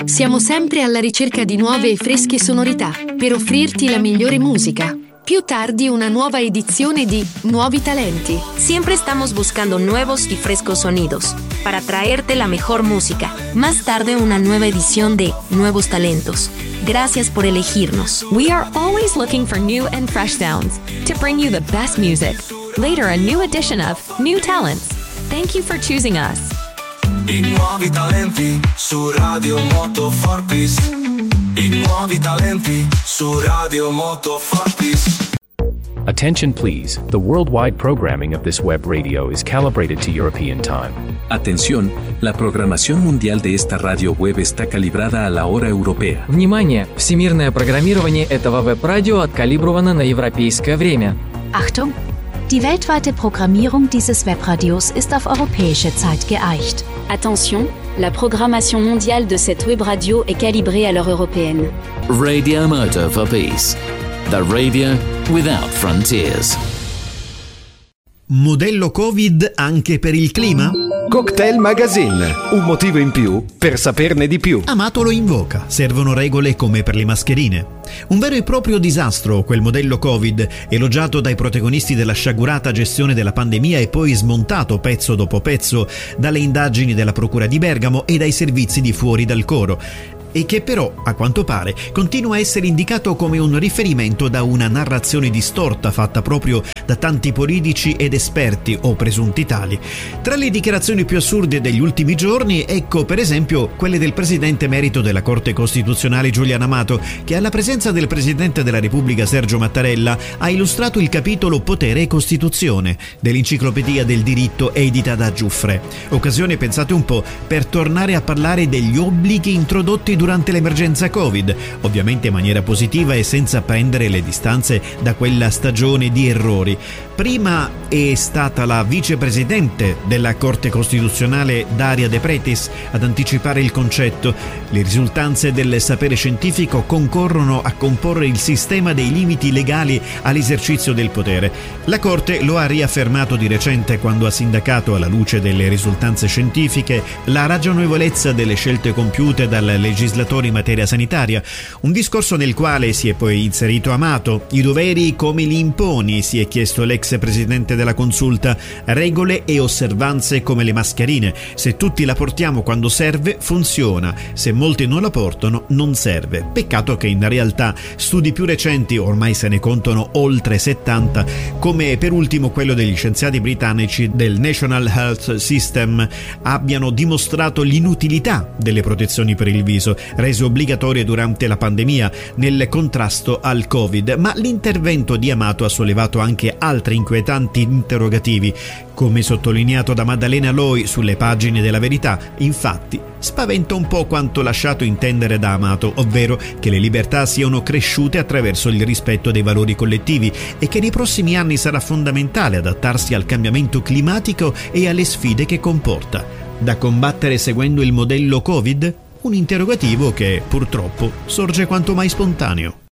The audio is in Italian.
Siamo sempre alla ricerca di nuove e fresche sonorità per offrirti la migliore musica. Più tardi una nueva edición de Nuevi Talenti. Siempre estamos buscando nuevos y frescos sonidos para traerte la mejor música. Más tarde una nueva edición de Nuevos Talentos. Gracias por elegirnos. We are always looking for new and fresh sounds to bring you the best music. Later a new edition of New Talents. Thank you for choosing us. I nuovi talenti su Radio Moto Fortis. I nuovi talenti su Radio Moto Fortis. Attention please, the worldwide programming of this web radio is calibrated to European time. Atención, la programación mundial de esta radio web está calibrada a la hora europea. Внимание! Всемирное программирование этого веб-радио откалибровано на европейское время. Achtung! Die weltweite Programmierung dieses Webradios ist auf europäische Zeit geeicht. Attention, la programmation mondiale de cette web radio est calibrée à l'heure européenne. Radio Moto for Peace. The radio without frontiers. Modello Covid anche per il clima? Cocktail Magazine, un motivo in più per saperne di più. Amato lo invoca, servono regole come per le mascherine. Un vero e proprio disastro quel modello Covid, elogiato dai protagonisti della sciagurata gestione della pandemia e poi smontato pezzo dopo pezzo dalle indagini della Procura di Bergamo e dai servizi di Fuori dal Coro. E che però, a quanto pare, continua a essere indicato come un riferimento da una narrazione distorta fatta proprio da tanti politici ed esperti o presunti tali. Tra le dichiarazioni più assurde degli ultimi giorni, ecco per esempio quelle del presidente emerito della Corte Costituzionale Giuliano Amato, che alla presenza del presidente della Repubblica Sergio Mattarella ha illustrato il capitolo Potere e Costituzione dell'Enciclopedia del Diritto edita da Giuffre. Occasione, pensate un po', per tornare a parlare degli obblighi introdotti durante l'emergenza Covid, ovviamente in maniera positiva e senza prendere le distanze da quella stagione di errori. Prima è stata la vicepresidente della Corte Costituzionale Daria De Pretis ad anticipare il concetto. Le risultanze del sapere scientifico concorrono a comporre il sistema dei limiti legali all'esercizio del potere. La Corte lo ha riaffermato di recente quando ha sindacato, alla luce delle risultanze scientifiche, la ragionevolezza delle scelte compiute dal legislatore in materia sanitaria. Un discorso nel quale si è poi inserito Amato. I doveri come li imponi, si è chiesto l'ex presidente della Consulta. Regole e osservanze come le mascherine. Se tutti la portiamo quando serve, funziona. Se molti non la portano, non serve. Peccato che in realtà studi più recenti, ormai se ne contano oltre 70, come per ultimo quello degli scienziati britannici del National Health System, abbiano dimostrato l'inutilità delle protezioni per il viso, rese obbligatorie durante la pandemia nel contrasto al Covid. Ma l'intervento di Amato ha sollevato anche altri inquietanti interrogativi. Come sottolineato da Maddalena Loi sulle pagine della Verità, infatti, spaventa un po' quanto lasciato intendere da Amato, ovvero che le libertà siano cresciute attraverso il rispetto dei valori collettivi e che nei prossimi anni sarà fondamentale adattarsi al cambiamento climatico e alle sfide che comporta. Da combattere seguendo il modello Covid? Un interrogativo che, purtroppo, sorge quanto mai spontaneo.